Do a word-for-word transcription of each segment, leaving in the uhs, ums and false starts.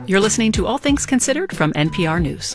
You're listening to All Things Considered from N P R News.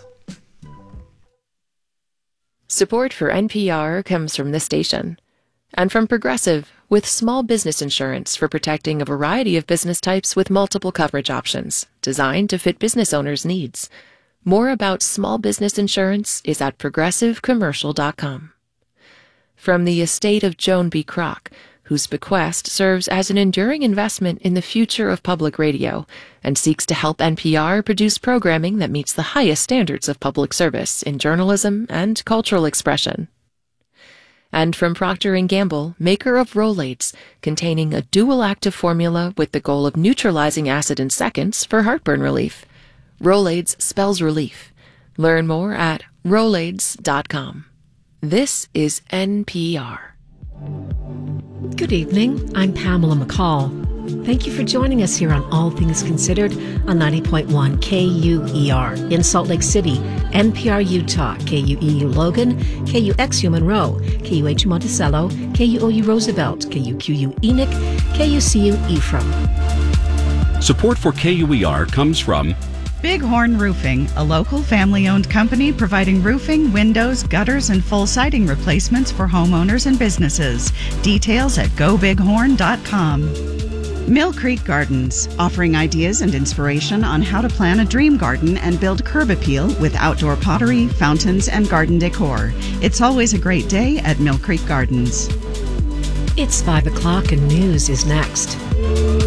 Support for N P R comes from this station and from Progressive, with small business insurance for protecting a variety of business types with multiple coverage options designed to fit business owners' needs. More about small business insurance is at progressive commercial dot com. From the estate of Joan B. Kroc, whose bequest serves as an enduring investment in the future of public radio and seeks to help N P R produce programming that meets the highest standards of public service in journalism and cultural expression. And from Procter and Gamble, maker of Rolaids, containing a dual-active formula with the goal of neutralizing acid in seconds for heartburn relief. Rolaids spells relief. Learn more at rolaids dot com. This is N P R. Good evening. I'm Pamela McCall. Thank you for joining us here on All Things Considered on ninety point one K U E R in Salt Lake City, N P R Utah, K U E U Logan, K U X U Monroe, K U H Monticello, K U O U Roosevelt, K U Q U Enoch, K U C U Ephraim. Support for K U E R comes from Bighorn Roofing, a local family-owned company providing roofing, windows, gutters, and full siding replacements for homeowners and businesses. Details at go bighorn dot com. Mill Creek Gardens, offering ideas and inspiration on how to plan a dream garden and build curb appeal with outdoor pottery, fountains, and garden decor. It's always a great day at Mill Creek Gardens. It's five o'clock and news is next.